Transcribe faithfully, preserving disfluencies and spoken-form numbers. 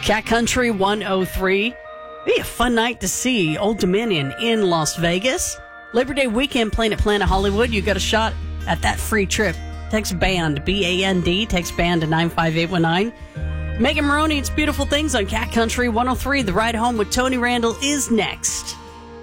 Cat Country one oh three. Be a fun night to see Old Dominion in Las Vegas. Labor Day weekend playing at Planet Hollywood. You got a shot at that free trip. Text BAND, B A N D. Text BAND to nine five eight one nine. Megan Maroney, It's Beautiful Things on Cat Country one oh three. The ride home with Tony Randall is next.